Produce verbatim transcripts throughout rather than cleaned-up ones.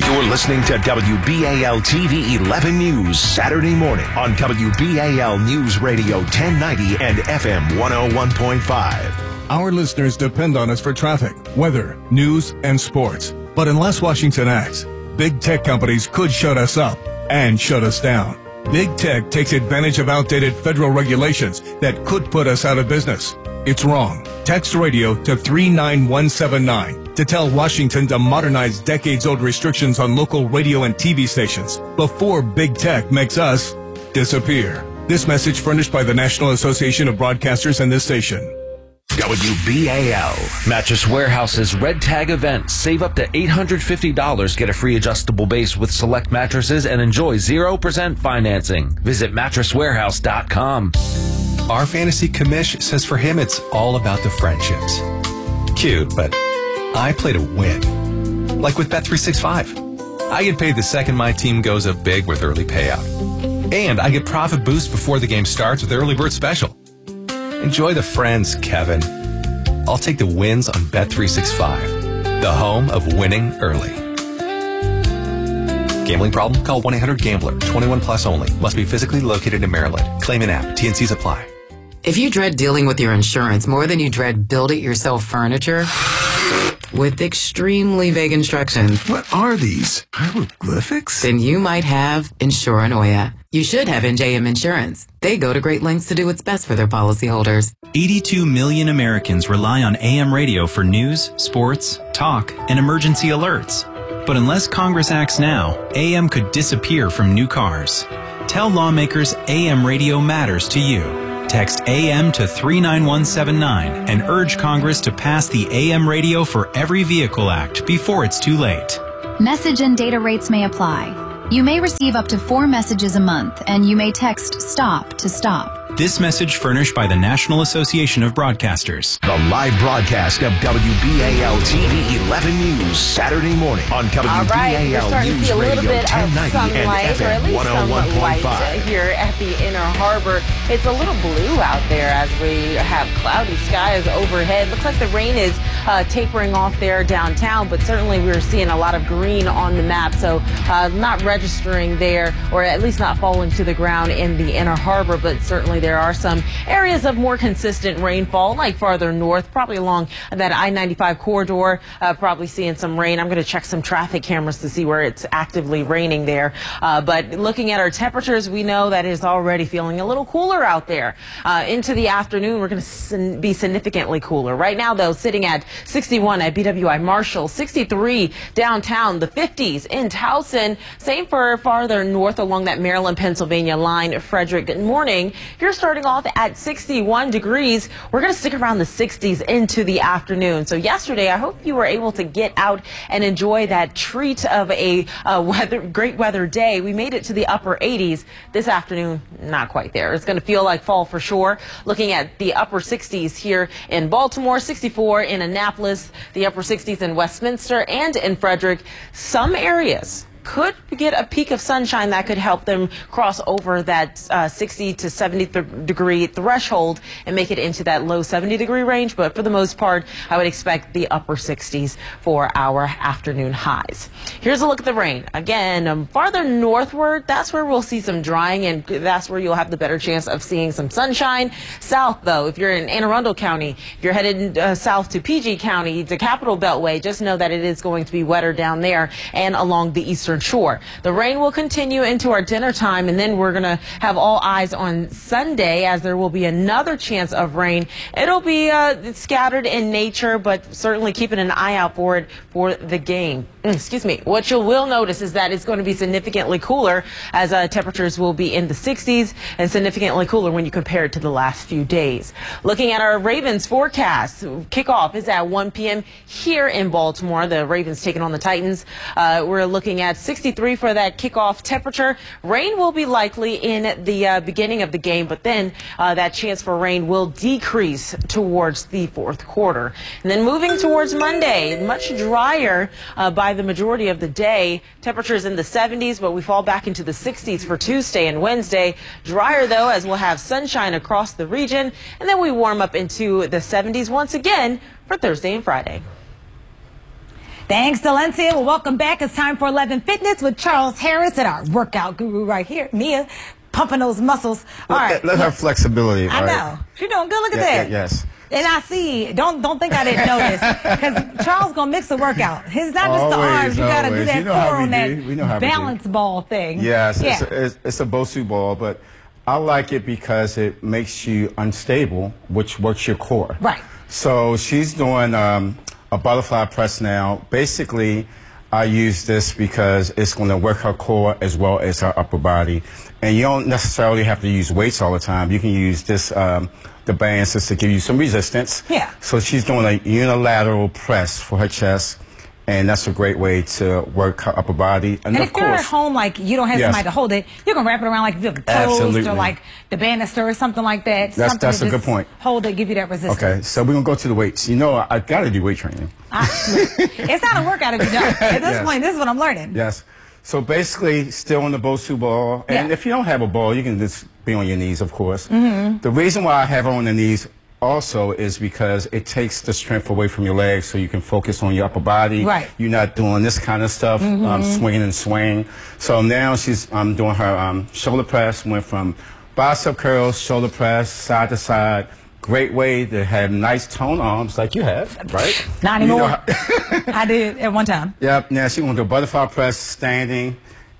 You're listening to W B A L T V eleven News Saturday morning on W B A L News Radio ten ninety and F M one oh one point five. Our listeners depend on us for traffic, weather, news, and sports. But unless Washington acts, big tech companies could shut us up and shut us down. Big tech takes advantage of outdated federal regulations that could put us out of business. It's wrong. Text radio to three nine one seven nine to tell Washington to modernize decades-old restrictions on local radio and T V stations before big tech makes us disappear. This message furnished by the National Association of Broadcasters and this station. W B A L. Mattress Warehouse's Red Tag event. Save up to eight hundred fifty dollars. Get a free adjustable base with select mattresses and enjoy zero percent financing. Visit mattress warehouse dot com. Our fantasy commish says for him it's all about the friendships. Cute, but I play to win. Like with Bet three sixty-five. I get paid the second my team goes up big with early payout. And I get profit boost before the game starts with the early bird special. Enjoy the friends, Kevin. I'll take the wins on Bet three sixty-five, the home of winning early. Gambling problem? Call one eight hundred gambler. twenty-one plus only. Must be physically located in Maryland. Claim an app. T N Cs apply. If you dread dealing with your insurance more than you dread build-it-yourself furniture, with extremely vague instructions. What are these? Hieroglyphics? Then you might have Insuranoia. You should have N J M Insurance. They go to great lengths to do what's best for their policyholders. eighty-two million Americans rely on A M radio for news, sports, talk, and emergency alerts. But unless Congress acts now, A M could disappear from new cars. Tell lawmakers A M radio matters to you. Text A M to three nine one seven nine and urge Congress to pass the A M Radio for Every Vehicle Act before it's too late. Message and data rates may apply. You may receive up to four messages a month, and you may text STOP to stop. This message furnished by the National Association of Broadcasters. The live broadcast of W B A L T V eleven News Saturday morning on W B A L All right, we're starting to see a little bit of sunlight, or at least some light here at the Inner Harbor. It's a little blue out there as we have cloudy skies overhead. Looks like the rain is uh, tapering off there downtown, but certainly we're seeing a lot of green on the map, so uh, not registering there, or at least not falling to the ground in the Inner Harbor, but certainly there are some areas of more consistent rainfall, like farther north, probably along that I ninety-five corridor, uh, probably seeing some rain. I'm going to check some traffic cameras to see where it's actively raining there. Uh, but looking at our temperatures, we know that it's already feeling a little cooler out there. Uh, into the afternoon, we're going to be significantly cooler. Right now, though, sitting at sixty-one at B W I Marshall, sixty-three downtown, the fifties in Towson. Same for farther north along that Maryland-Pennsylvania line. Frederick, good morning. You're starting off at sixty-one degrees. We're going to stick around the sixties into the afternoon. So yesterday, I hope you were able to get out and enjoy that treat of a uh, weather, great weather day. We made it to the upper eighties. This afternoon, not quite there. It's going to feel like fall for sure. Looking at the upper sixties here in Baltimore, sixty-four in Annapolis, the upper sixties in Westminster and in Frederick. Some areas could get a peak of sunshine that could help them cross over that uh, sixty to seventy th degree threshold and make it into that low seventy degree range. But for the most part, I would expect the upper sixties for our afternoon highs. Here's a look at the rain. Again, um, farther northward, that's where we'll see some drying, and that's where you'll have the better chance of seeing some sunshine. South, though, if you're in Anne Arundel County, if you're headed uh, south to P G County, the Capital Beltway, just know that it is going to be wetter down there and along the eastern shore. The rain will continue into our dinner time, and then we're going to have all eyes on Sunday, as there will be another chance of rain. It'll be uh, scattered in nature, but certainly keeping an eye out for it for the game. Excuse me. What you will notice is that it's going to be significantly cooler, as uh, temperatures will be in the sixties, and significantly cooler when you compare it to the last few days. Looking at our Ravens forecast, kickoff is at one p m here in Baltimore. The Ravens taking on the Titans. Uh, we're looking at sixty-three for that kickoff temperature. Rain will be likely in the uh, beginning of the game, but then uh, that chance for rain will decrease towards the fourth quarter. And then moving towards Monday, much drier uh, by the majority of the day. Temperatures in the seventies, but we fall back into the sixties for Tuesday and Wednesday. Drier, though, as we'll have sunshine across the region, and then we warm up into the seventies once again for Thursday and Friday. Thanks, Dalencia. Well, welcome back. It's time for eleven Fitness with Charles Harris and our workout guru right here, Mia, pumping those muscles. All let, right. Let her flexibility. I right? know. She's doing good. Look at yeah, that. Yeah, yes. And I see, don't don't think I didn't notice, because Charles going to mix the workout. It's not just the Always, arms. You got to do always. that You know how core we on that do. We know how we do. balance ball thing. Yes, yeah. it's, a, it's, it's a Bosu ball, but I like it because it makes you unstable, which works your core. Right. So she's doing um, a butterfly press now. Basically, I use this because it's going to work her core as well as her upper body. And you don't necessarily have to use weights all the time. You can use this, um, the bands just to give you some resistance. Yeah. So she's doing a unilateral press for her chest. And that's a great way to work her upper body. And, And of if you're course, at home, like you don't have yes. somebody to hold it, you can wrap it around like if you have a post Absolutely. or like the banister or something like that. That's- something that's to a good just point. Hold it, give you that resistance. Okay, so we're going to go to the weights. You know, I, I got to do weight training. I, it's not a workout if you don't. At this Yes. point, this is what I'm learning. Yes. So basically, still on the Bosu ball. And Yeah. if you don't have a ball, you can just be on your knees, of course. Mm-hmm. The reason why I have her on the knees also is because it takes the strength away from your legs so you can focus on your upper body. Right. You're not doing this kind of stuff, Mm-hmm. um, swinging and swing. So now she's um, doing her um, shoulder press, went from bicep curls, shoulder press, side to side. Great way to have nice toned arms like you have, right? Not You know anymore. how- I did at one time. Yep. Now she's going to do a butterfly press standing,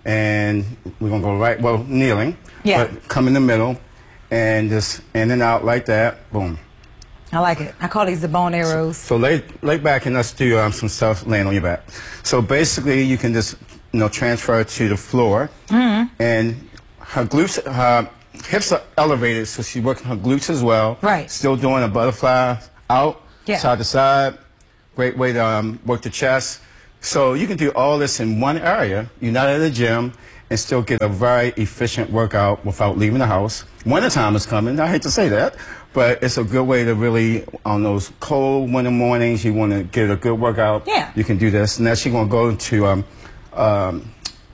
and we're going to go right, well, kneeling. Yeah. But come in the middle, and just in and out like that. Boom. I like it. I call these the bone arrows. So lay, lay back and let's do um, some stuff laying on your back. So basically, you can just, you know, transfer to the floor, Mm-hmm. and her glutes, her hips are elevated, so she's working her glutes as well. Right. Still doing a butterfly out, Yeah. side to side. Great way to um, work the chest. So you can do all this in one area. You're not at the gym, and still get a very efficient workout without leaving the house. Wintertime is coming. I hate to say that, but it's a good way to really, on those cold winter mornings, you want to get a good workout. Yeah. You can do this. And now she's going to go to um, um,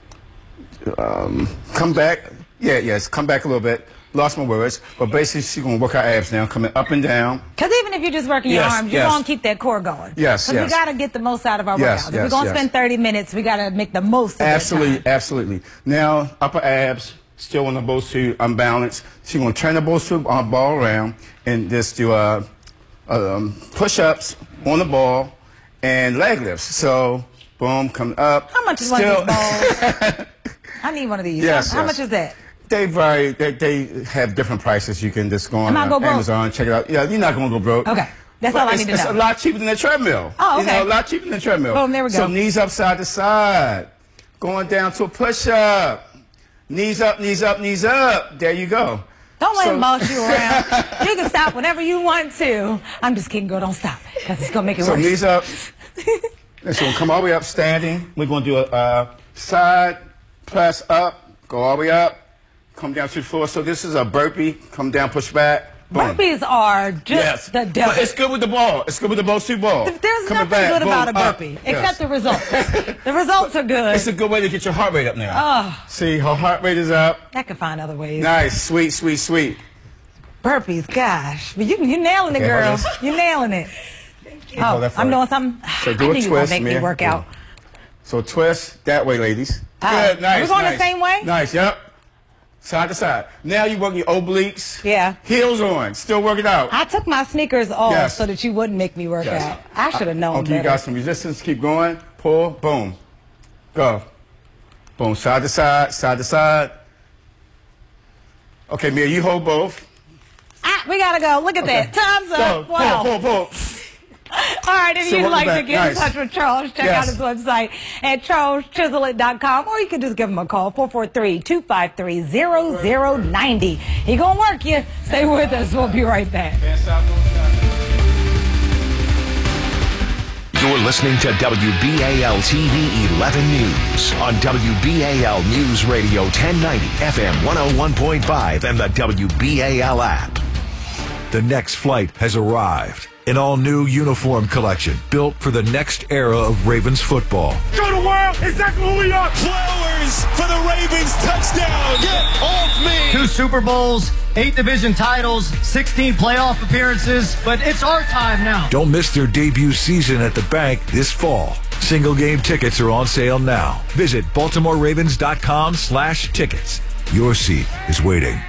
um, come back. Yeah, yes, come back a little bit. Lost my words. But basically, she's going to work her abs now, coming up and down. Because even if you're just working your Yes, arms, you're yes. going to keep that core going. Yes, Because yes. we got to get the most out of our Yes, workouts. If yes, we're going to yes. spend thirty minutes, we got to make the most of Absolutely, that time. absolutely. Now, upper abs, still on the Bosu, unbalanced. She's going to turn the Bosu uh, ball around and just do uh, um, push-ups on the ball and leg lifts. So, boom, coming up. How much is still, one of these balls? I need one of these. Yes, How, how yes. much is that? They vary. They, they have different prices. You can just go on Am I uh, go broke? Amazon, check it out. Yeah, you're not going to go broke. Okay. That's But all I it's, need to it's know. a lot cheaper than a treadmill. Oh, You know, okay. a lot cheaper than a treadmill. Boom, there we go. So knees up, side to side. Going down to a push-up. Knees up, knees up, knees up. There you go. Don't let So- him boss you around. You can stop whenever you want to. I'm just kidding, girl. Don't stop. Because it's going to make it So worse. knees up. And so we'll come all the way up standing. We're going to do a uh, side press up, go all the way up, come down to the floor. So this is a burpee. Come down, push back. Boom. Burpees are just Yes. the devil. But it's good with the ball. It's good with the Bosu ball. There's Coming nothing back, good about a boom, up. burpee, Yes. except the results. The results are good. It's a good way to get your heart rate up now. Oh. See, her heart rate is up. I can find other ways. Nice, sweet, sweet, sweet. Burpees, gosh. But you, you're nailing it, Okay, girl. hold this. You're nailing it. Hold Oh, that for I'm it. doing something. So do I a knew you were going twist, to make me man. work out. So twist that way, ladies. Ah, Good, nice. are we going the nice. same way? Nice, yep. Side to side. Now you work your obliques. Yeah. Heels on. Still working out. I took my sneakers off Yes. so that you wouldn't make me work Yes. out. I should have known Okay, you better. got some resistance. Keep going. Pull. Boom. Go. Boom. Side to side. Side to side. Okay, Mia, you hold both. Ah, we got to go. Look at that. Time's Go. up. Wow. Pull, pull, pull. All right, if So you'd welcome like to back. get in Nice. touch with Charles, check Yes. out his website at charles chiselet dot com, or you can just give him a call, four four three, two five three, zero zero nine zero. He gonna work you. Stay with us. We'll be right back. You're listening to W B A L T V eleven News on W B A L News Radio ten ninety, F M one oh one point five, and the W B A L app. The next flight has arrived. An all-new uniform collection built for the next era of Ravens football. Go to world, exactly who we are. Flowers for the Ravens, touchdown. Get off me. Two Super Bowls, eight division titles, sixteen playoff appearances, but it's our time now. Don't miss their debut season at the bank this fall. Single game tickets are on sale now. Visit baltimore ravens dot com slash tickets. Your seat is waiting.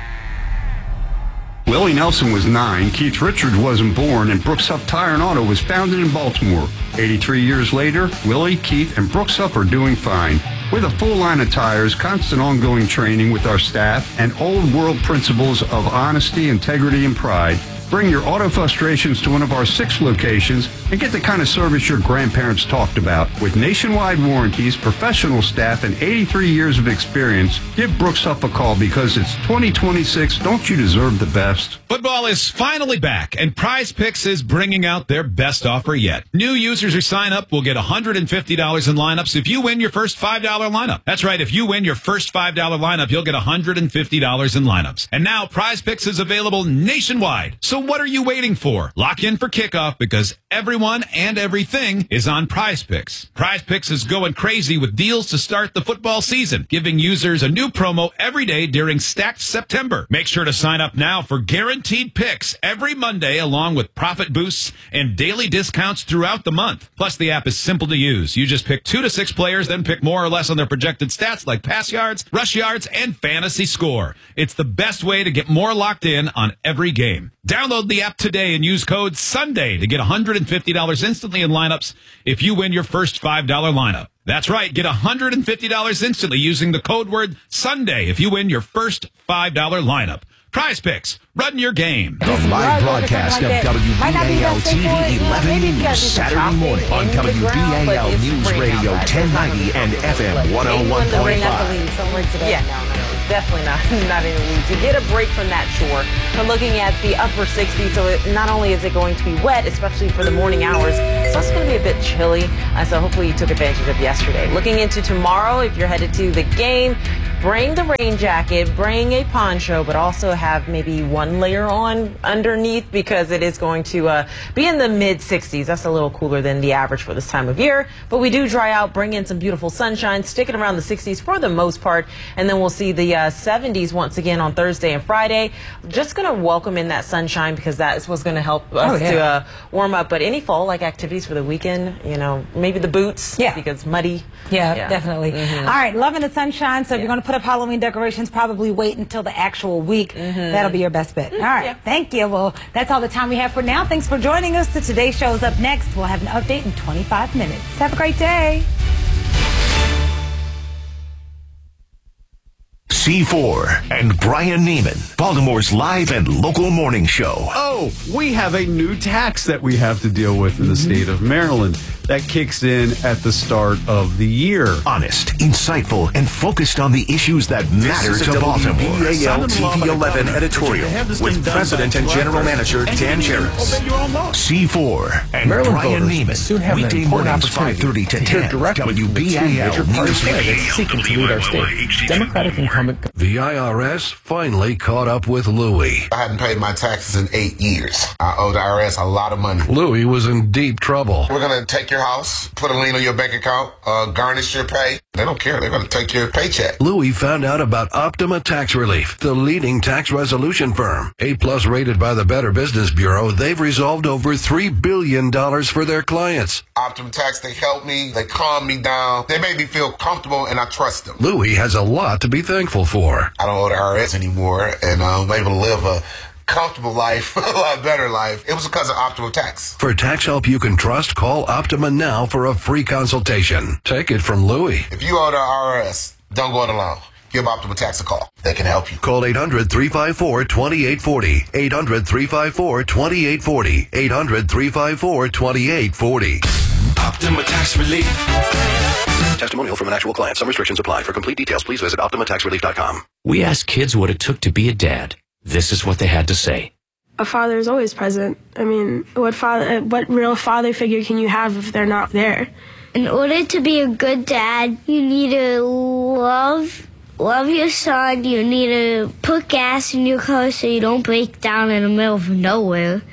Willie Nelson was nine, Keith Richards wasn't born, and Brooks Huff Tire and Auto was founded in Baltimore. eighty-three years later, Willie, Keith, and Brooks Huff are doing fine. With a full line of tires, constant ongoing training with our staff, and old world principles of honesty, integrity, and pride, bring your auto frustrations to one of our six locations and get the kind of service your grandparents talked about. With nationwide warranties, professional staff, and eighty-three years of experience, give Brooks Huff a call because it's twenty twenty-six. Don't you deserve the best? Football is finally back, and Prize Picks is bringing out their best offer yet. New users who sign up will get one hundred fifty dollars in lineups if you win your first five dollar lineup. That's right, if you win your first five dollar lineup, you'll get one hundred fifty dollars in lineups. And now Prize Picks is available nationwide. So what are you waiting for? Lock in for kickoff because everyone and everything is on Prize Picks. Prize Picks is going crazy with deals to start the football season, giving users a new promo every day during Stacked September. Make sure to sign up now for guaranteed picks every Monday, along with profit boosts and daily discounts throughout the month. Plus, the app is simple to use. You just pick two to six players, then pick more or less on their projected stats like pass yards, rush yards, and fantasy score. It's the best way to get more locked in on every game. Download the app today and use code SUNDAY to get one hundred fifty dollars instantly in lineups if you win your first five dollar lineup. That's right, get one hundred fifty dollars instantly using the code word SUNDAY if you win your first five dollar lineup. Prize Picks, run your game. The live broadcast of W B A L T V eleven News Saturday morning on W B A L News Radio ten ninety and F M one oh one point five. Yeah, no, no, definitely not, not in the weeds. You get a break from that shore. We're looking at the upper sixties, so it, not only is it going to be wet, especially for the morning hours, it's also going to be a bit chilly, uh, so hopefully you took advantage of yesterday. Looking into tomorrow, if you're headed to the game, bring the rain jacket, bring a poncho, but also have maybe one layer on underneath because it is going to uh, be in the mid sixties. That's a little cooler than the average for this time of year, but we do dry out, bring in some beautiful sunshine, stick it around the sixties for the most part, and then we'll see the uh, seventies once again on Thursday and Friday. Just going to welcome in that sunshine because that is what's going to help us oh, yeah. to uh, warm up. But any fall-like activities for the weekend, you know, maybe the boots yeah. because muddy. Yeah, yeah. definitely. Mm-hmm. All right, loving the sunshine, so yeah. if you're going to put up Halloween decorations, probably wait until the actual week. Mm-hmm. That'll be your best bet. All right, yeah. thank you. Well, that's all the time we have for now. Thanks for joining us. The Today Show's up next. We'll have an update in twenty-five minutes. Have a great day. C four and Brian Neiman, Baltimore's live and local morning show. Oh, we have a new tax that we have to deal with in the state of Maryland. That kicks in at the start of the year. Honest, insightful, and focused on the issues that matter to Baltimore. W B A L T V eleven editorial with President and General Manager Dan Jarris. C four and Maryland Brian Neiman. Soon have Weekday an mornings five thirty to ten. W B A L News Radio. Seeking to lead our state. Democratic incumbent. The I R S finally caught up with Louie. I hadn't paid my taxes in eight years. I owe the I R S a lot of money. Louie was in deep trouble. We're going to take your house, put a lien on your bank account, uh, garnish your pay. They don't care. They're going to take your paycheck. Louie found out about Optima Tax Relief, the leading tax resolution firm. A-plus rated by the Better Business Bureau, they've resolved over three billion dollars for their clients. Optima Tax, they help me. They calm me down. They make me feel comfortable, and I trust them. Louie has a lot to be thankful for. I don't owe the I R S anymore, and I'm able to live a comfortable life, a lot better life. It was because of Optima Tax. For tax help you can trust, call Optima now for a free consultation. Take it from Louie. If you owe the I R S, don't go it alone. Give Optima Tax a call. They can help you. Call eight hundred, three five four, two eight four zero. eight hundred, three five four, two eight four zero. eight hundred, three five four, two eight four zero. Optima Tax Relief. Testimonial from an actual client. Some restrictions apply. For complete details, please visit optima tax relief dot com. We asked kids what it took to be a dad. This is what they had to say. A father is always present. I mean, what father, what real father figure can you have if they're not there? In order to be a good dad, you need to love, love your son. You need to put gas in your car so you don't break down in the middle of nowhere.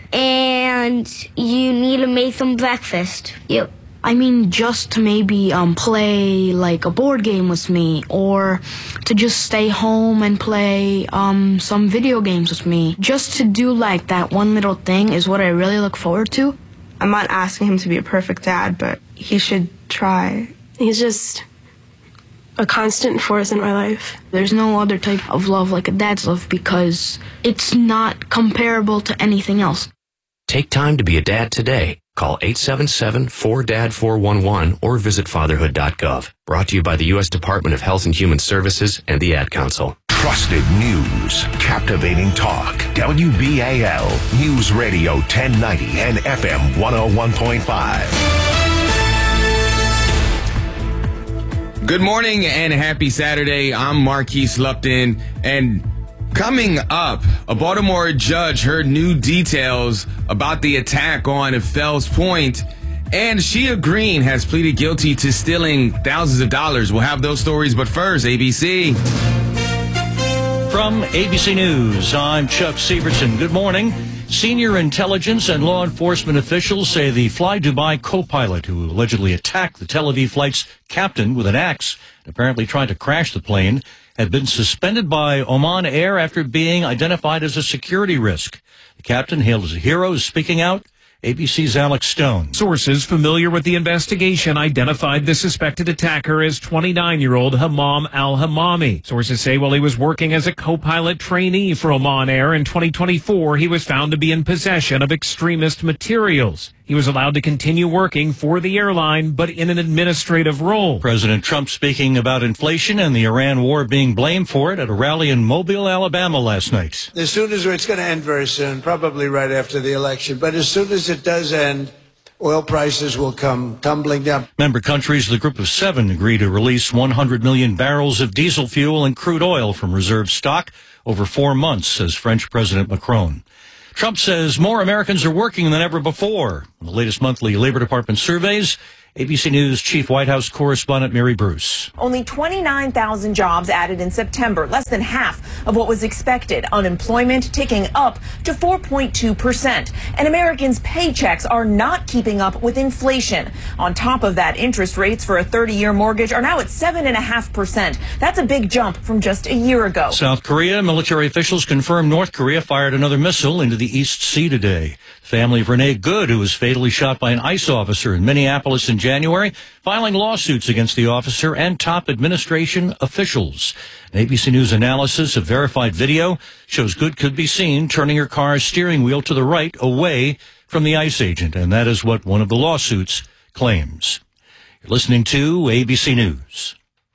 And you need to make them breakfast. Yep. I mean, just to maybe um, play like a board game with me, or to just stay home and play um, some video games with me. Just to do like that one little thing is what I really look forward to. I'm not asking him to be a perfect dad, but he should try. He's just a constant force in my life. There's no other type of love like a dad's love because it's not comparable to anything else. Take time to be a dad today. Call eight seven seven, four D A D, four one one or visit fatherhood dot gov. Brought to you by the U S Department of Health and Human Services and the Ad Council. Trusted news, captivating talk. W B A L News Radio ten ninety and F M one oh one point five. Good morning and happy Saturday. I'm Marquise Lupton, and coming up, a Baltimore judge heard new details about the attack on Fells Point, and Shia Green has pleaded guilty to stealing thousands of dollars. We'll have those stories, but first, A B C. From A B C News, I'm Chuck Severson. Good morning. Senior intelligence and law enforcement officials say the Fly Dubai co-pilot who allegedly attacked the Tel Aviv flight's captain with an axe and apparently tried to crash the plane had been suspended by Oman Air after being identified as a security risk. The captain, hailed as a hero, is speaking out. A B C's Alex Stone. Sources familiar with the investigation identified the suspected attacker as twenty-nine-year-old Hammam al-Hammami. Sources say while he was working as a co-pilot trainee for Oman Air in twenty twenty-four, he was found to be in possession of extremist materials. He was allowed to continue working for the airline, but in an administrative role. President Trump speaking about inflation and the Iran war being blamed for it at a rally in Mobile, Alabama last night. As soon as it's going to end very soon, probably right after the election, but as soon as it does end, oil prices will come tumbling down. Member countries of the Group of Seven agree to release one hundred million barrels of diesel fuel and crude oil from reserve stock over four months, says French President Macron. Trump says more Americans are working than ever before. In the latest monthly Labor Department surveys, A B C News Chief White House Correspondent Mary Bruce. Only twenty-nine thousand jobs added in September, less than half of what was expected. Unemployment ticking up to four point two percent. And Americans' paychecks are not keeping up with inflation. On top of that, interest rates for a thirty-year mortgage are now at seven point five percent. That's a big jump from just a year ago. South Korea military officials confirm North Korea fired another missile into the East Sea today. Family of Renee Good, who was fatally shot by an ICE officer in Minneapolis in January, filing lawsuits against the officer and top administration officials. An A B C News analysis of verified video shows Good could be seen turning her car's steering wheel to the right away from the ICE agent, and that is what one of the lawsuits claims. You're listening to A B C News.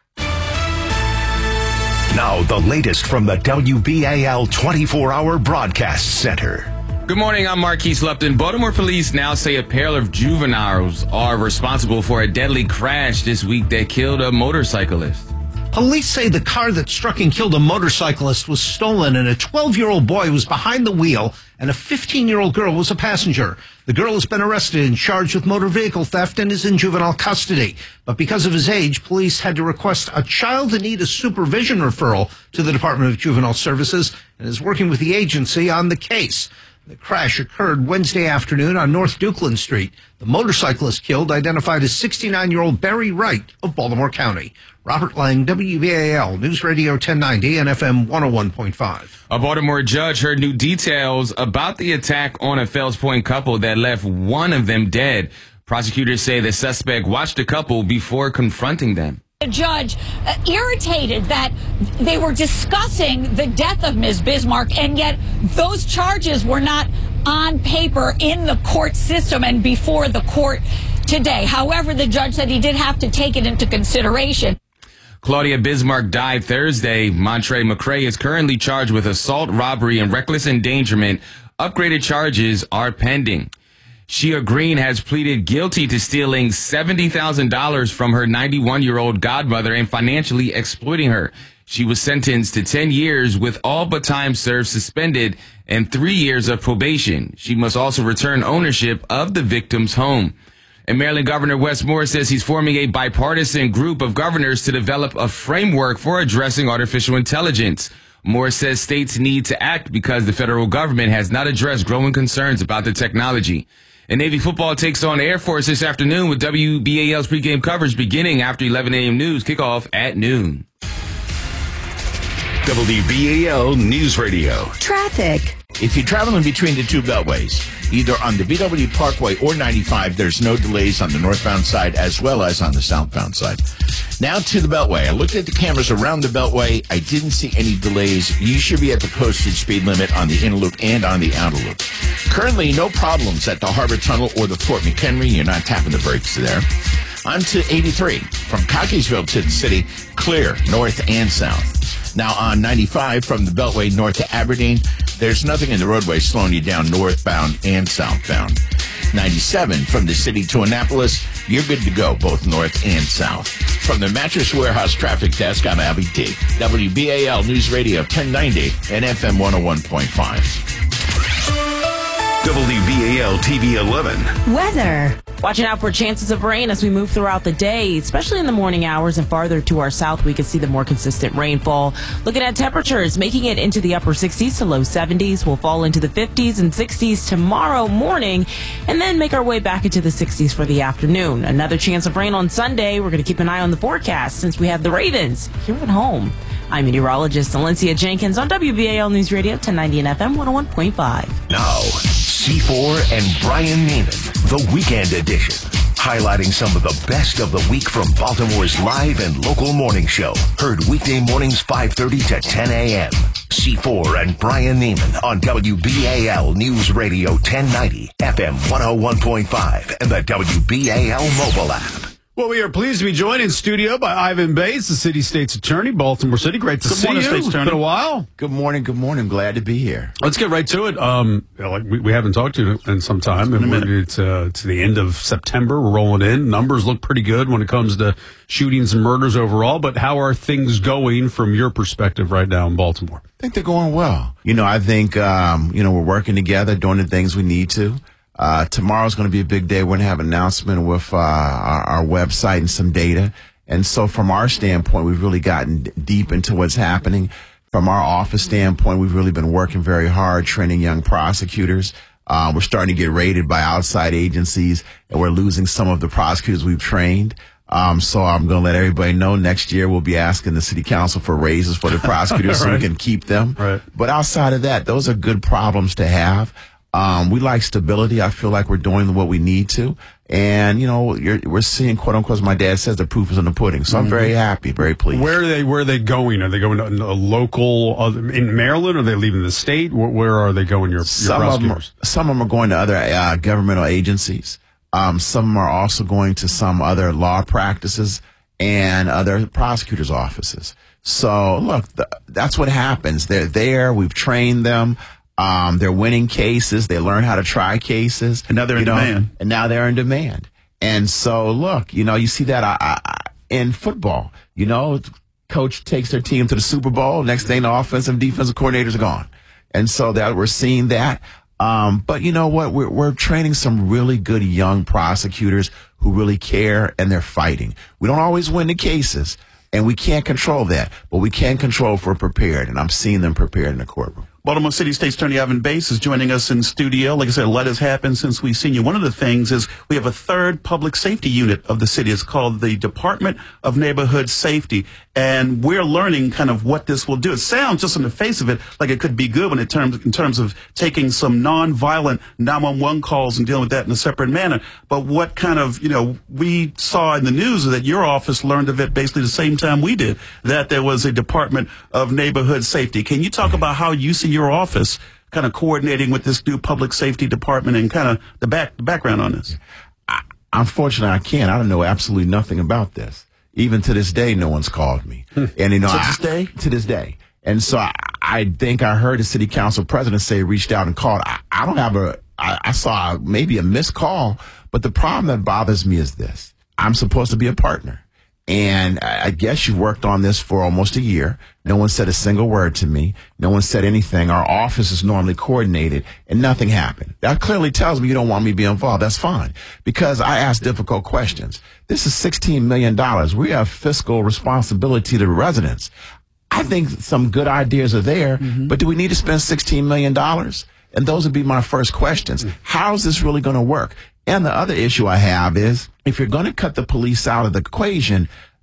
Now the latest from the W B A L twenty-four hour Broadcast Center. Good morning, I'm Marquise Lupton. Baltimore police now say a pair of juveniles are responsible for a deadly crash this week that killed a motorcyclist. Police say the car that struck and killed a motorcyclist was stolen and a twelve-year-old boy was behind the wheel and a fifteen-year-old girl was a passenger. The girl has been arrested and charged with motor vehicle theft and is in juvenile custody. But because of his age, police had to request a child in need of supervision referral to the Department of Juvenile Services and is working with the agency on the case. The crash occurred Wednesday afternoon on North Dukeland Street. The motorcyclist killed, identified as sixty-nine-year-old Barry Wright of Baltimore County. Robert Lang, W B A L, News Radio ten ninety and F M one oh one point five. A Baltimore judge heard new details about the attack on a Fells Point couple that left one of them dead. Prosecutors say the suspect watched the couple before confronting them. The judge uh, irritated that they were discussing the death of Miz Bismarck, and yet those charges were not on paper in the court system and before the court today. However, the judge said he did have to take it into consideration. Claudia Bismarck died Thursday. Montre McCray is currently charged with assault, robbery, and reckless endangerment. Upgraded charges are pending. Shia Green has pleaded guilty to stealing seventy thousand dollars from her ninety-one-year-old godmother and financially exploiting her. She was sentenced to ten years with all but time served suspended and three years of probation. She must also return ownership of the victim's home. And Maryland Governor Wes Moore says he's forming a bipartisan group of governors to develop a framework for addressing artificial intelligence. Moore says states need to act because the federal government has not addressed growing concerns about the technology. And Navy football takes on Air Force this afternoon with W B A L's pregame coverage beginning after eleven a.m. news kickoff at noon. W B A L News Radio. Traffic. If you're traveling between the two beltways, either on the B W Parkway or ninety-five, there's no delays on the northbound side as well as on the southbound side. Now to the beltway. I looked at the cameras around the beltway. I didn't see any delays. You should be at the posted speed limit on the inner loop and on the outer loop. Currently, no problems at the Harbor Tunnel or the Fort McHenry. You're not tapping the brakes there. On to eighty-three. From Cockeysville to the city, clear, north and south. Now on ninety-five from the Beltway north to Aberdeen, there's nothing in the roadway slowing you down northbound and southbound. ninety-seven from the city to Annapolis, you're good to go both north and south. From the Mattress Warehouse Traffic Desk, I'm Abby D. W B A L News Radio ten ninety and F M one oh one point five. W B A L T V eleven. Weather. Watching out for chances of rain as we move throughout the day, especially in the morning hours and farther to our south, we can see the more consistent rainfall. Looking at temperatures, making it into the upper sixties to low seventies. We'll fall into the fifties and sixties tomorrow morning and then make our way back into the sixties for the afternoon. Another chance of rain on Sunday. We're going to keep an eye on the forecast since we have the Ravens here at home. I'm meteorologist Alencia Jenkins on W B A L News Radio ten ninety and F M one oh one point five. Now, C four and Brian Neiman, the Weekend Edition, highlighting some of the best of the week from Baltimore's live and local morning show. Heard weekday mornings five thirty to ten a.m. C four and Brian Neiman on W B A L News Radio ten ninety, F M one oh one point five, and the W B A L mobile app. Well, we are pleased to be joined in studio by Ivan Bates, the city state's attorney, Baltimore City. Great to good see morning, you. State's It's attorney. been a while. Good morning. Good morning. Glad to be here. Let's get right to it. Um, like we, we haven't talked to you in some time. In a minute. It's, uh, it's the end of September. We're rolling in. Numbers look pretty good when it comes to shootings and murders overall. But how are things going from your perspective right now in Baltimore? I think they're going well. You know, I think, um, you know, we're working together, doing the things we need to. Uh, tomorrow's going to be a big day. We're going to have an announcement with uh, our, our website and some data. And so from our standpoint, we've really gotten d- deep into what's happening. From our office standpoint, we've really been working very hard, training young prosecutors. Uh, we're starting to get rated by outside agencies, and we're losing some of the prosecutors we've trained. Um, so I'm going to let everybody know next year we'll be asking the city council for raises for the prosecutors Right. so we can keep them. Right. But outside of that, those are good problems to have. Um, we like stability. I feel like we're doing what we need to. And, you know, you're, we're seeing, quote unquote, as my dad says, the proof is in the pudding. So I'm very happy, very pleased. Where are they? Where are they going? Are they going to a local uh, in Maryland? Are they leaving the state? Where, where are they going? Your, your Some of, them are, prosecutors? some of them are going to other uh, governmental agencies. Um, some of them are also going to some other law practices and other prosecutors' offices. So, look, th- that's what happens. They're there. We've trained them. Um, they're winning cases. They learn how to try cases. And now they're in you know, demand. And now they're in demand. And so, look, you know, you see that uh, uh, in football. You know, coach takes their team to the Super Bowl. Next thing, the offensive and defensive coordinators are gone. And so that we're seeing that. Um, but you know what? We're, we're training some really good young prosecutors who really care, and they're fighting. We don't always win the cases, and we can't control that. But we can control if we're prepared, and I'm seeing them prepared in the courtroom. Baltimore City State's Attorney Ivan Bates is joining us in studio. Like I said, a lot has happened since we've seen you. One of the things is we have a third public safety unit of the city. It's called the Department of Neighborhood Safety. And we're learning kind of what this will do. It sounds just on the face of it like it could be good when it terms, in terms of taking some nonviolent nine one one calls and dealing with that in a separate manner. But what kind of, you know, we saw in the news is that your office learned of it basically the same time we did, that there was a Department of Neighborhood Safety. Can you talk about how you see your office kind of coordinating with this new public safety department and kind of the back the background on this? I, unfortunately, I can't. I don't know absolutely nothing about this. Even to this day, no one's called me. Hmm. And you know, To this I- day? to this day. And so I, I think I heard the city council president say reached out and called. I, I don't have a. I, I saw maybe a missed call, but the problem that bothers me is this: I'm supposed to be a partner. And I guess you worked on this for almost a year. No one said a single word to me. No one said anything. Our office is normally coordinated, and nothing happened. That clearly tells me you don't want me to be involved. That's fine, because I ask difficult questions. This is sixteen million dollars. We have fiscal responsibility to the residents. I think some good ideas are there, but do we need to spend sixteen million dollars? And those would be my first questions. How is this really going to work? And the other issue I have is, if you're going to cut the police out of the equation,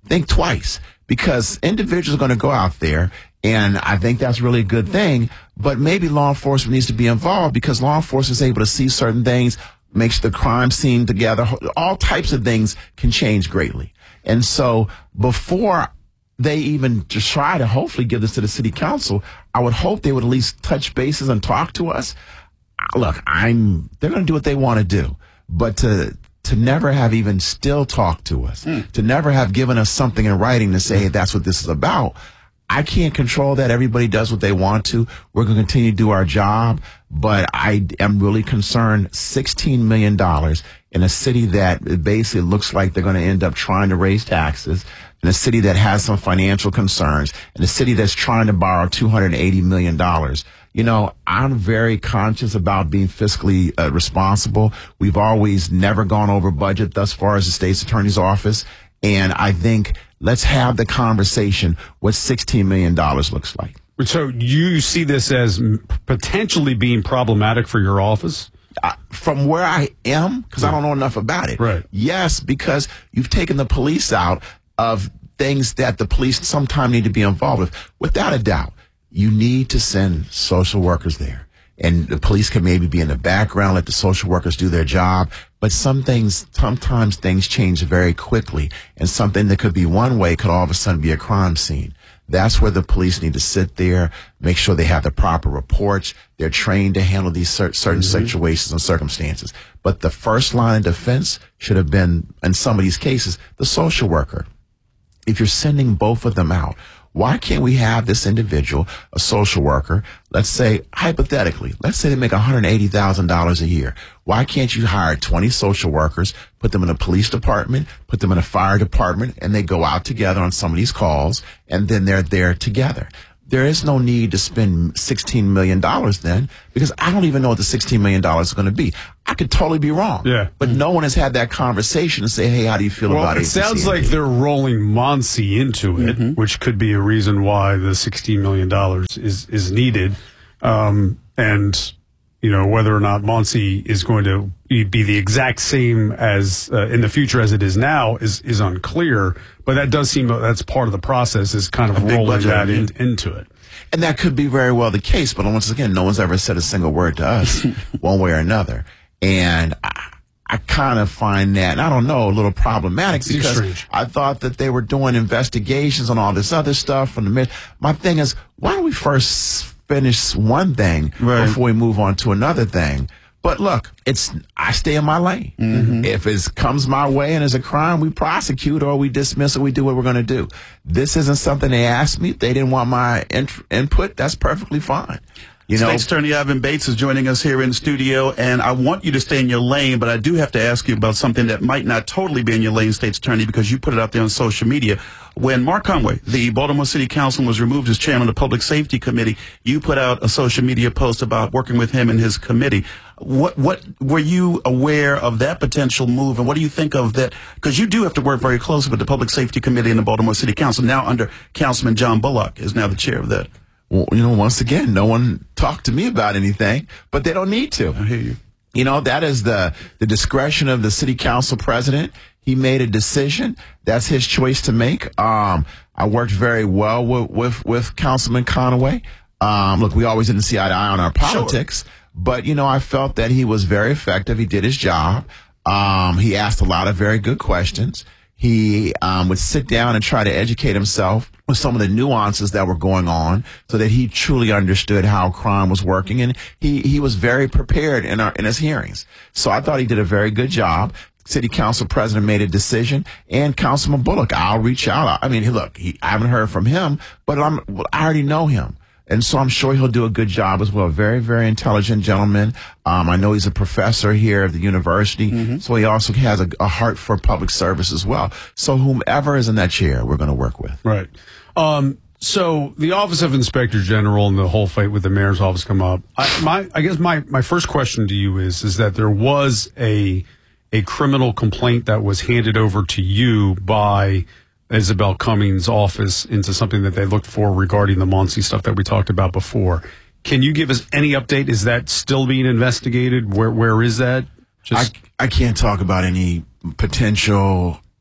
think twice, because individuals are going to go out there, and I think that's really a good thing, but maybe law enforcement needs to be involved, because law enforcement is able to see certain things, makes the crime scene together. All types of things can change greatly. And so before they even just try to hopefully give this to the city council, I would hope they would at least touch bases and talk to us. Look, I'm, they're going to do what they want to do, but to, to never have even still talked to us, mm. to never have given us something in writing to say, hey, that's what this is about. I can't control that. Everybody does what they want to. We're going to continue to do our job, but I am really concerned. sixteen million dollars in a city that basically looks like they're going to end up trying to raise taxes, in a city that has some financial concerns, in a city that's trying to borrow two hundred eighty million dollars. You know, I'm very conscious about being fiscally uh, responsible. We've always never gone over budget thus far as the state's attorney's office. And I think let's have the conversation what sixteen million dollars looks like. So you see this as potentially being problematic for your office? Uh, from where I am, because yeah. I don't know enough about it. Right. Yes, because you've taken the police out of things that the police sometimes need to be involved with. Without a doubt, you need to send social workers there. And the police can maybe be in the background, let the social workers do their job. But some things, sometimes things change very quickly. And something that could be one way could all of a sudden be a crime scene. That's where the police need to sit there, make sure they have the proper reports. They're trained to handle these cer- certain mm-hmm. situations and circumstances. But the first line of defense should have been, in some of these cases, the social worker. If you're sending both of them out, why can't we have this individual, a social worker, let's say, hypothetically, let's say they make one hundred eighty thousand dollars a year. Why can't you hire twenty social workers, put them in a police department, put them in a fire department, and they go out together on some of these calls, and then they're there together? There is no need to spend sixteen million dollars then, because I don't even know what the sixteen million dollars is going to be. I could totally be wrong. Yeah. But no one has had that conversation and say, hey, how do you feel well, about it? It sounds like they're rolling Monsi into it, mm-hmm. which could be a reason why the sixteen million dollars is, is needed. Um, and, you know, whether or not Monsi is going to be the exact same as uh, in the future as it is now is, is unclear. But that does seem that's part of the process, is kind of rolling that in, into it. And that could be very well the case. But once again, no one's ever said a single word to us one way or another. And I, I kind of find that, and I don't know, a little problematic, it's because strange. I thought that they were doing investigations on all this other stuff from the mid. My thing is, why don't we first finish one thing right. before we move on to another thing? But look, it's I stay in my lane. Mm-hmm. If it comes my way and there's a crime, we prosecute or we dismiss or we do what we're going to do. This isn't something they asked me. They didn't want my in- input. That's perfectly fine. You know, State's Attorney Ivan Bates is joining us here in the studio, and I want you to stay in your lane, but I do have to ask you about something that might not totally be in your lane, State's Attorney, because you put it out there on social media. When Mark Conway, the Baltimore City Councilman, was removed as chairman of the Public Safety Committee, you put out a social media post about working with him and his committee. What what were you aware of that potential move, and what do you think of that? Because you do have to work very closely with the Public Safety Committee and the Baltimore City Council, now under Councilman John Bullock is now the chair of that. Well, you know, once again, no one talked to me about anything, but they don't need to. I hear you. You know, that is the, the discretion of the city council president. He made a decision. That's his choice to make. Um, I worked very well with, with, with Councilman Conway. Um, look, we always didn't see eye to eye on our politics, sure. but, you know, I felt that he was very effective. He did his job. Um, he asked a lot of very good questions. He um, would sit down and try to educate himself with some of the nuances that were going on so that he truly understood how crime was working. And he, he was very prepared in our, in his hearings. So I thought he did a very good job. City Council President made a decision, and Councilman Bullock, I'll reach out. I mean, look, he, I haven't heard from him, but I'm, well, I already know him. And so I'm sure he'll do a good job as well. Very, very intelligent gentleman. Um, I know he's a professor here at the university. Mm-hmm. So he also has a, a heart for public service as well. So whomever is in that chair, we're going to work with. Right. Um, so the Office of Inspector General and the whole fight with the mayor's office come up. I, my, I guess my, my first question to you is, is that there was a, a criminal complaint that was handed over to you by Isabel Cummings' office into something that they looked for regarding the Monsi stuff that we talked about before. Can you give us any update? Is that still being investigated? Where Where is that? Just I, I can't talk about any potential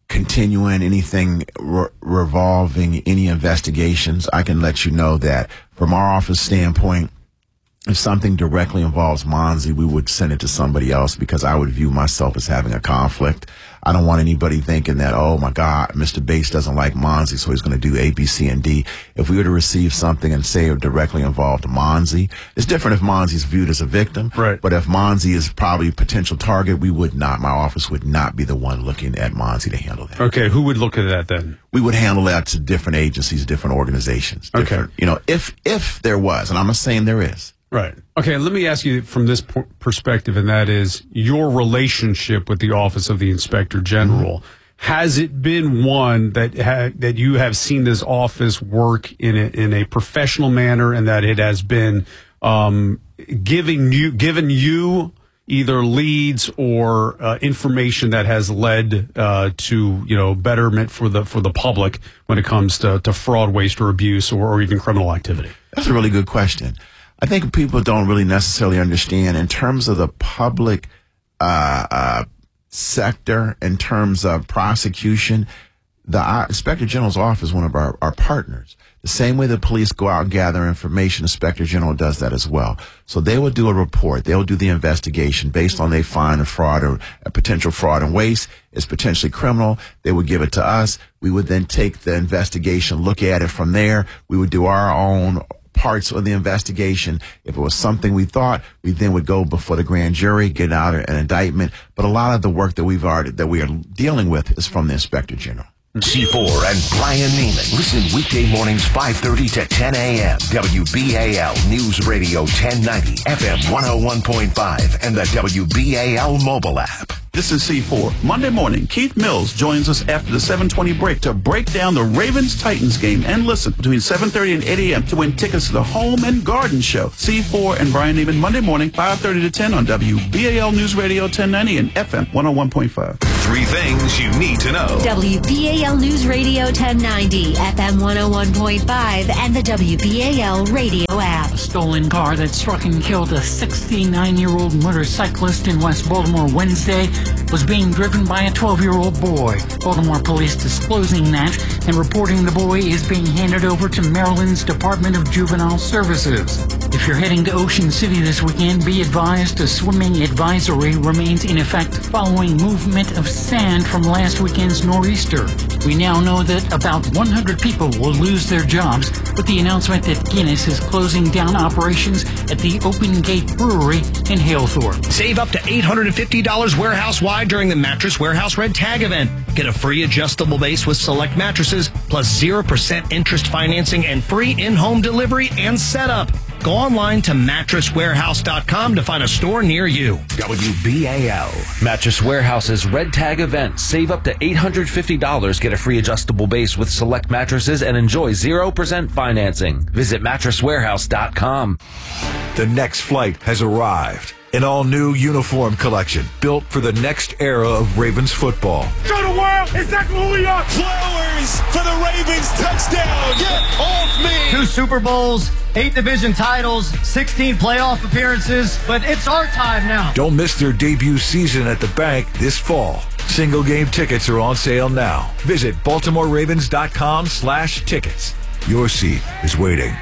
continuing anything re- revolving any investigations, I can let you know that from our office standpoint, if something directly involves Monzi, we would send it to somebody else because I would view myself as having a conflict. I don't want anybody thinking that, oh my God, Mister Bates doesn't like Monzi, so he's going to do A, B, C, and D. If we were to receive something and say it directly involved Monzi, it's different if Monzi's viewed as a victim. Right. But if Monzi is probably a potential target, we would not, my office would not be the one looking at Monzi to handle that. Okay, who would look at that then? We would handle that to different agencies, different organizations. Different, okay. You know, if if there was, and I'm not saying there is. Right. Okay, let me ask you from this p- perspective, and that is your relationship with the Office of the Inspector General. Mm-hmm. Has it been one that ha- that you have seen this office work in a, in a professional manner, and that it has been um, giving you given you either leads or uh, information that has led uh, to you know betterment for the for the public when it comes to, to fraud, waste, or abuse, or, or even criminal activity? That's a really good question. I think people don't really necessarily understand in terms of the public uh, uh, sector, in terms of prosecution, the uh, Inspector General's office is one of our, our partners. The same way the police go out and gather information, Inspector General does that as well. So they will do a report. They'll do the investigation based on they find a fraud or a potential fraud and waste is potentially criminal. They would give it to us. We would then take the investigation, look at it from there. We would do our own parts of the investigation. If it was something we thought, we then would go before the grand jury, get out an indictment. But a lot of the work that we've already, that we are dealing with is from the Inspector General. C four and Brian Neiman. Listen weekday mornings five thirty to ten a.m. W B A L News Radio ten ninety, F M one oh one point five, and the W B A L mobile app. This is C four. Monday morning, Keith Mills joins us after the seven twenty break to break down the Ravens-Titans game and listen between seven thirty and eight a.m. to win tickets to the Home and Garden Show. C four and Brian Neiman, Monday morning, five thirty to ten on W B A L News Radio ten ninety and F M one oh one point five. Three things you need to know. W B A L News Radio ten ninety, F M one oh one point five, and the W B A L radio app. A stolen car that struck and killed a sixty-nine-year-old motorcyclist in West Baltimore Wednesday was being driven by a twelve-year-old boy. Baltimore police disclosing that and reporting the boy is being handed over to Maryland's Department of Juvenile Services. If you're heading to Ocean City this weekend, be advised a swimming advisory remains in effect following movement of sand from last weekend's nor'easter. We now know that about one hundred people will lose their jobs with the announcement that Guinness is closing down operations at the Open Gate Brewery in Halethorpe. Save up to eight hundred fifty dollars warehouse-wide during the Mattress Warehouse Red Tag event. Get a free adjustable base with select mattresses, plus zero percent interest financing and free in-home delivery and setup. Go online to mattress warehouse dot com to find a store near you. W B A L. Mattress Warehouse's Red Tag event. Save up to eight hundred fifty dollars, get a free adjustable base with select mattresses, and enjoy zero percent financing. Visit mattress warehouse dot com. The next flight has arrived. An all-new uniform collection built for the next era of Ravens football. Show the world exactly who we are. Flowers for the Ravens touchdown. Get off me. Two Super Bowls, eight division titles, sixteen playoff appearances, but it's our time now. Don't miss their debut season at the bank this fall. Single game tickets are on sale now. Visit baltimore ravens dot com slash tickets. Your seat is waiting.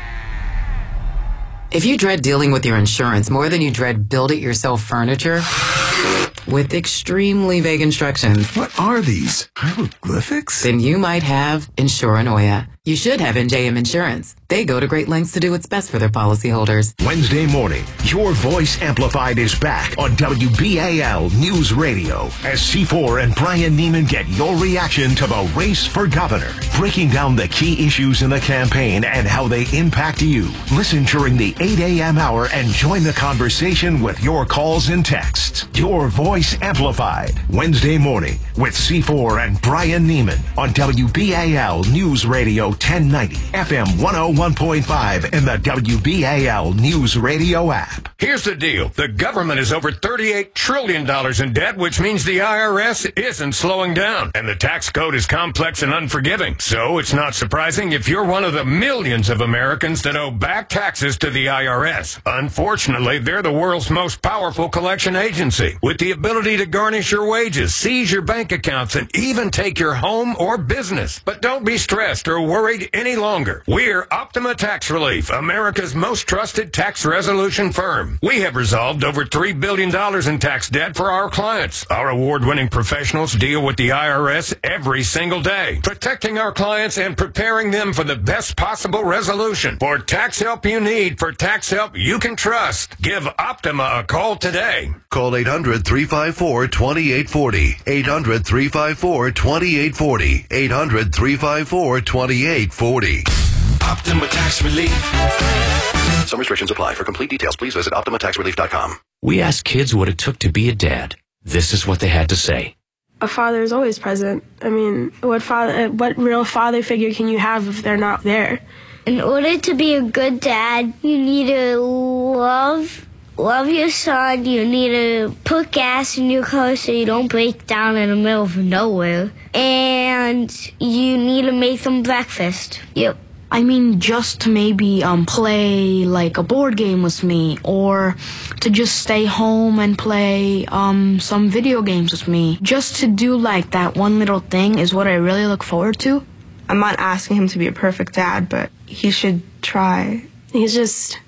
If you dread dealing with your insurance more than you dread build-it-yourself furniture, with extremely vague instructions. What are these? Hieroglyphics? Then you might have Insuranoia. You should have N J M Insurance. They go to great lengths to do what's best for their policyholders. Wednesday morning, Your Voice Amplified is back on W B A L News Radio as C four and Brian Neiman get your reaction to the race for governor, breaking down the key issues in the campaign and how they impact you. Listen during the eight a.m. hour and join the conversation with your calls and texts. Your Voice Amplified, Wednesday morning with C four and Brian Neiman on W B A L News Radio ten ninety, F M one oh one point five, and the W B A L News Radio app. Here's the deal. The government is over thirty-eight trillion dollars in debt, which means the I R S isn't slowing down. And the tax code is complex and unforgiving. So it's not surprising if you're one of the millions of Americans that owe back taxes to the I R S. Unfortunately, they're the world's most powerful collection agency, with the ability to garnish your wages, seize your bank accounts, and even take your home or business. But don't be stressed or worried any longer. We're Optima Tax Relief, America's most trusted tax resolution firm. We have resolved over three billion dollars in tax debt for our clients. Our award-winning professionals deal with the I R S every single day, protecting our clients and preparing them for the best possible resolution. For tax help you need, for tax help you can trust, give Optima a call today. Call eight hundred, three five four, two eight four zero. eight hundred, three five four, two eight four zero. eight hundred, three five four, two eight four zero. Optima Tax Relief. Some restrictions apply. For complete details, please visit optima tax relief dot com. We asked kids what it took to be a dad. This is what they had to say. A father is always present. I mean, what father, what real father figure can you have if they're not there? In order to be a good dad, you need to love love your son. You need to put gas in your car so you don't break down in the middle of nowhere. And you need to make them breakfast. Yep. I mean, just to maybe um, play like a board game with me, or to just stay home and play um, some video games with me. Just to do like that one little thing is what I really look forward to. I'm not asking him to be a perfect dad, but he should try. He's just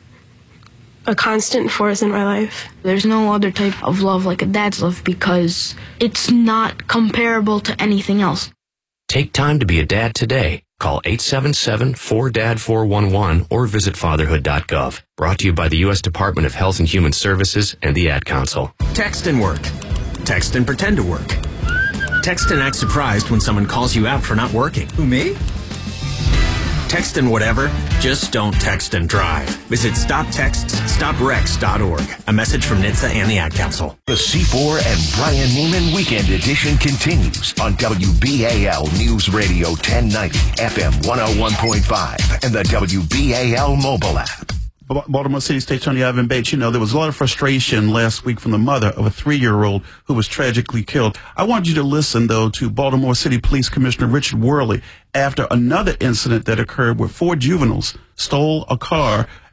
a constant force in my life. There's no other type of love like a dad's love because it's not comparable to anything else. Take time to be a dad today. Call eight seven seven, four D A D, four one one or visit fatherhood dot gov. Brought to you by the U S Department of Health and Human Services and the Ad Council. Text and work. Text and pretend to work. Text and act surprised when someone calls you out for not working. Who, me? Text and whatever, just don't text and drive. Visit stop texts stop wrecks dot org. A message from N H T S A and the Ad Council. The C four and Brian Neiman Weekend Edition continues on W B A L News Radio ten ninety, F M one oh one point five, and the W B A L mobile app. Baltimore City State Attorney Ivan Bates, you know, there was a lot of frustration last week from the mother of a three-year-old who was tragically killed. I want you to listen, though, to Baltimore City Police Commissioner Richard Worley after another incident that occurred where four juveniles stole a car